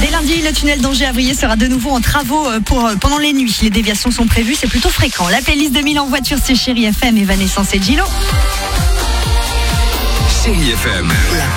Dès lundi, le tunnel d'Angers-Avrier sera de nouveau en travaux pendant les nuits. Les déviations sont prévues, c'est plutôt fréquent. La playlist 2000 en voiture, c'est Chérie FM, Evanescence et Gilo. Chérie FM.